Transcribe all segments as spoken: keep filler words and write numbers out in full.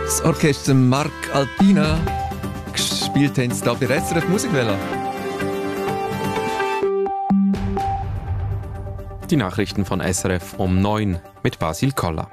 Das Orchester Marc Alpina gespielt haben sie hier bei S R F Musikwelle. Die Nachrichten von S R F um neun mit Basil Koller.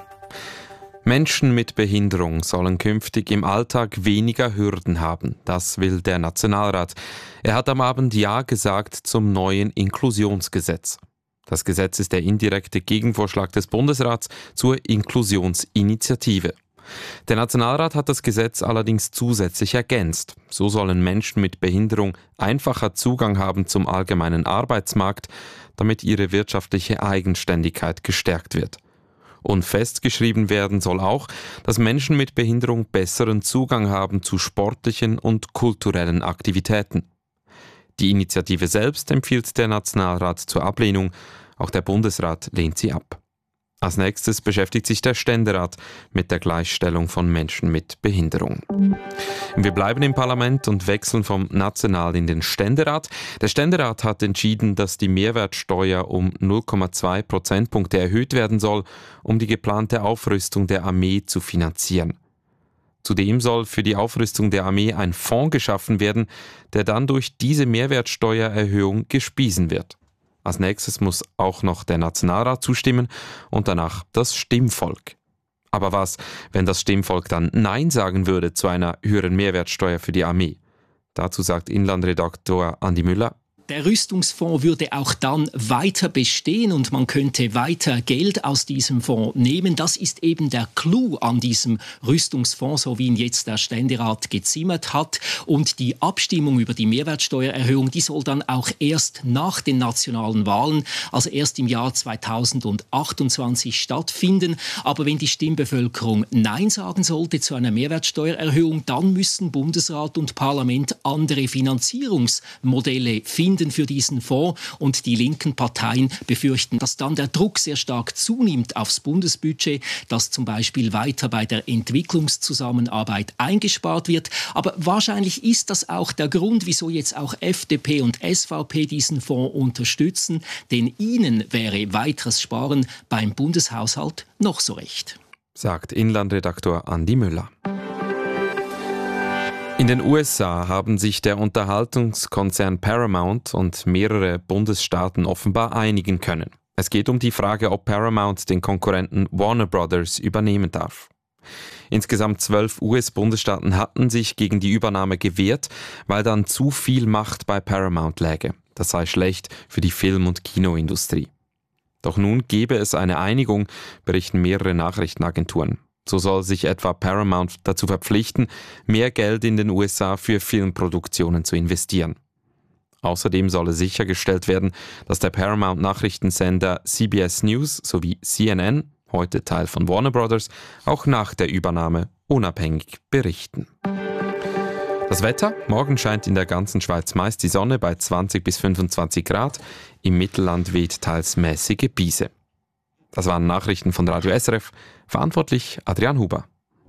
Menschen mit Behinderung sollen künftig im Alltag weniger Hürden haben. Das will der Nationalrat. Er hat am Abend Ja gesagt zum neuen Inklusionsgesetz. Das Gesetz ist der indirekte Gegenvorschlag des Bundesrats zur Inklusionsinitiative. Der Nationalrat hat das Gesetz allerdings zusätzlich ergänzt. So sollen Menschen mit Behinderung einfacher Zugang haben zum allgemeinen Arbeitsmarkt, damit ihre wirtschaftliche Eigenständigkeit gestärkt wird. Und festgeschrieben werden soll auch, dass Menschen mit Behinderung besseren Zugang haben zu sportlichen und kulturellen Aktivitäten. Die Initiative selbst empfiehlt der Nationalrat zur Ablehnung, auch der Bundesrat lehnt sie ab. Als nächstes beschäftigt sich der Ständerat mit der Gleichstellung von Menschen mit Behinderung. Wir bleiben im Parlament und wechseln vom National in den Ständerat. Der Ständerat hat entschieden, dass die Mehrwertsteuer um null Komma zwei Prozentpunkte erhöht werden soll, um die geplante Aufrüstung der Armee zu finanzieren. Zudem soll für die Aufrüstung der Armee ein Fonds geschaffen werden, der dann durch diese Mehrwertsteuererhöhung gespiesen wird. Als nächstes muss auch noch der Nationalrat zustimmen und danach das Stimmvolk. Aber was, wenn das Stimmvolk dann Nein sagen würde zu einer höheren Mehrwertsteuer für die Armee? Dazu sagt Inlandredaktor Andi Müller: Der Rüstungsfonds würde auch dann weiter bestehen und man könnte weiter Geld aus diesem Fonds nehmen. Das ist eben der Clou an diesem Rüstungsfonds, so wie ihn jetzt der Ständerat gezimmert hat. Und die Abstimmung über die Mehrwertsteuererhöhung, die soll dann auch erst nach den nationalen Wahlen, also erst im Jahr zweitausendachtundzwanzig stattfinden. Aber wenn die Stimmbevölkerung Nein sagen sollte zu einer Mehrwertsteuererhöhung, dann müssen Bundesrat und Parlament andere Finanzierungsmodelle finden für diesen Fonds, und die linken Parteien befürchten, dass dann der Druck sehr stark zunimmt aufs Bundesbudget, dass zum Beispiel weiter bei der Entwicklungszusammenarbeit eingespart wird. Aber wahrscheinlich ist das auch der Grund, wieso jetzt auch F D P und S V P diesen Fonds unterstützen, denn ihnen wäre weiteres Sparen beim Bundeshaushalt noch so recht. Sagt Inlandredaktor Andi Müller. In den U S A haben sich der Unterhaltungskonzern Paramount und mehrere Bundesstaaten offenbar einigen können. Es geht um die Frage, ob Paramount den Konkurrenten Warner Brothers übernehmen darf. Insgesamt zwölf U S-Bundesstaaten hatten sich gegen die Übernahme gewehrt, weil dann zu viel Macht bei Paramount läge. Das sei schlecht für die Film- und Kinoindustrie. Doch nun gebe es eine Einigung, berichten mehrere Nachrichtenagenturen. So soll sich etwa Paramount dazu verpflichten, mehr Geld in den U S A für Filmproduktionen zu investieren. Außerdem solle sichergestellt werden, dass der Paramount-Nachrichtensender C B S News sowie C N N, heute Teil von Warner Brothers, auch nach der Übernahme unabhängig berichten. Das Wetter: Morgen scheint in der ganzen Schweiz meist die Sonne bei zwanzig bis fünfundzwanzig Grad, im Mittelland weht teils mäßige Brise. Das waren Nachrichten von Radio S R F, verantwortlich Adrian Huber.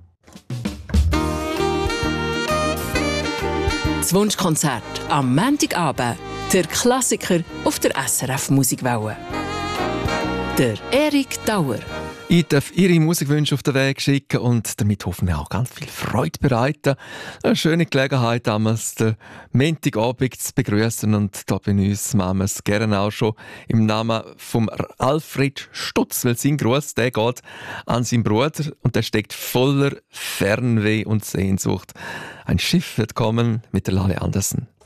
Das Wunschkonzert am Montagabend, der Klassiker auf der S R F Musikwelle. Der Erik Dauer. Ich darf Ihre Musikwünsche auf den Weg schicken und damit hoffen wir auch ganz viel Freude bereiten. Eine schöne Gelegenheit, damals den Montagabend zu begrüßen, und da bin uns machen wir es gerne auch schon im Namen von Alfred Stutz, weil sein Gruß, der geht an seinen Bruder und der steckt voller Fernweh und Sehnsucht. Ein Schiff wird kommen mit der Lale Andersen.